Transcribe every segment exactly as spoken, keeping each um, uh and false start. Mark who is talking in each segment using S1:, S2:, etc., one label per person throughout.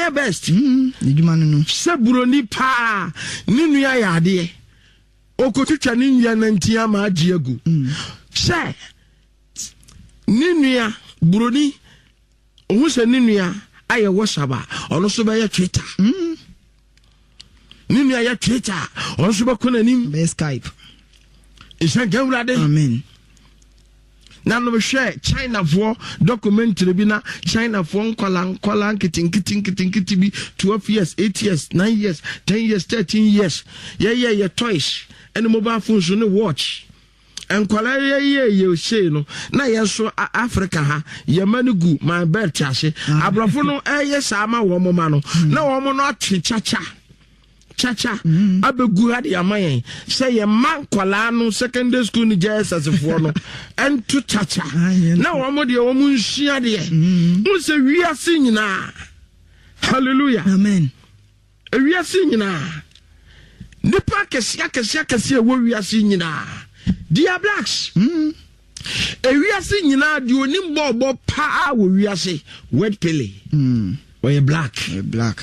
S1: ɔbɛyɛ best
S2: mm edwuma no no
S1: sɛ buroni pa ne nua yɛ ade okotwitwa ne nua nantia ma agye agu sɛ ne nua buroni ohu sɛ ne nua ayɛ WhatsApp ɔno so bɛyɛ Twitter
S2: mm
S1: ne nua yɛ Twitter ɔno so bɛkɔ n'anim
S2: bɛyɛ Skype
S1: isɛ gawrade
S2: amen
S1: na no hwɛ China for documentary bi na China for nkwala nkwala nkitinkiti nkitinkiti bi twelve years eight years nine years ten years thirteen years yeah yeah yeah toys and mobile phones no watch nkwala yeah yeah yeah say no na yeso Africa ha yemanugu my belt chase abrafo no eh sama wo mo ma no na wo mo no atwe chacha chacha abegu ha de amayen say ye man kwala no secondary school ni Jesus for no ento chacha na wo mo de wo mo nhia de mo se wiase nyina hallelujah
S2: amen
S1: wiase nyina nipa kesia kesia kesia wo wiase nyina dia blacks mm wiase nyina de onim bobo pa wo wiase word pele
S2: mm
S1: we black
S2: we black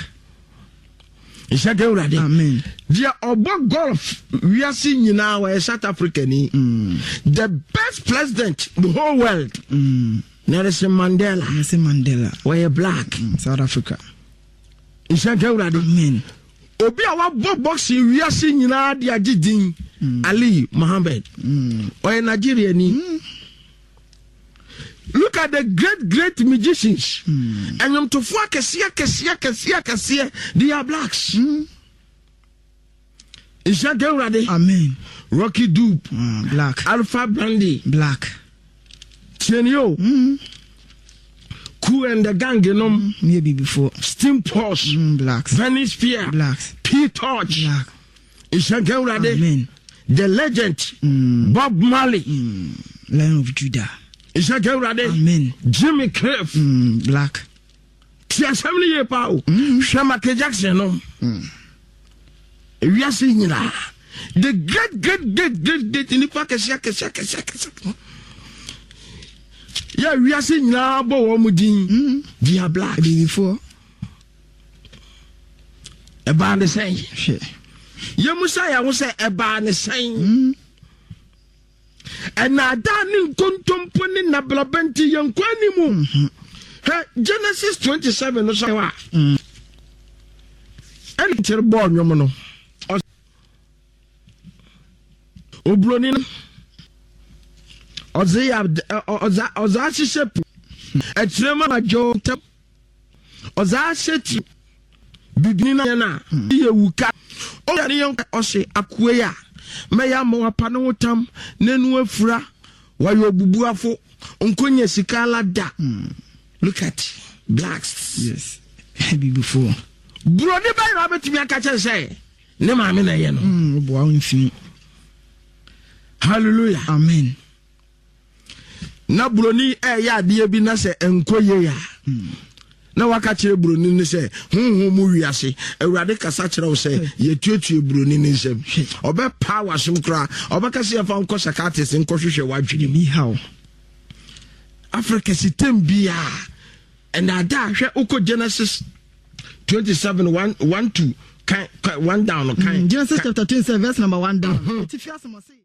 S1: amen. Dia obo golf we are seeing now in South Africa ni
S2: mm.
S1: the best president the whole world
S2: mm.
S1: Nelson Mandela
S2: Nelson Mandela
S1: we are black
S2: mm. South Africa
S1: amen. Obi awa bo boxing we are seeing now dia jidin mm. Ali Mohammed
S2: mm.
S1: we Nigeria ni mm. Look at the great, great magicians. Mm. And them to fuck kesia kesia kesia kesia. They are blacks.
S2: Mm.
S1: Is that girl ready?
S2: Amen.
S1: Rocky Dube.
S2: Mm, black.
S1: Alpha Brandy.
S2: Black.
S1: Chenio.
S2: Mm.
S1: Cool and the gang, you know.
S2: Mm. Maybe before.
S1: Steam Pulse.
S2: Mm, blacks.
S1: Venice Fear.
S2: Blacks.
S1: P-Torch.
S2: Black.
S1: Is that girl ready?
S2: Amen.
S1: The legend.
S2: Mm.
S1: Bob Marley.
S2: Mm. Lion of Judah.
S1: Is that girl ready?
S2: Amen.
S1: Jimmy Cliff.
S2: Mm, black.
S1: Tia seventy year pao.
S2: Mm.
S1: Shamake Jackson no.
S2: Mm.
S1: We are seeing la. The great, great, great, great, great in the park. Yeah, we are seeing la. Bo omudin. We are black.
S2: Before.
S1: A band the same.
S2: Shit.
S1: You must say I will say a band the same.
S2: Mm.
S1: And now darling contemplating na blabenti young quanimu. Genesis twenty-seven or so. And it's a born yomono. Obronin Ozia Ozashi Shep a trema Joe Ozashi Bibina Yana Wuka Oya young Ose Akwea. Meya mo apano tam nenu afura wayo bubuafo onkonye sikala da mm. Look at blacks.
S2: Yes. Be before
S1: bro de bay rabet mi aka say ne ma me na ye no
S2: mm bo awon
S1: hallelujah
S2: amen
S1: na broni e ya de bi na se enkoye ya mm. Na waka kire broni ni se honhom mu wiase awurade kasa kire wo se yetuetue broni ni nsem obe power som kra obe kase ya fa nko sakate se nko hwehwe wadwene
S2: mi how
S1: Africa system bia and ada hwe uko Genesis twenty-seven one one two kan one down kan
S2: Genesis chapter twenty-seven verse number one down. It feels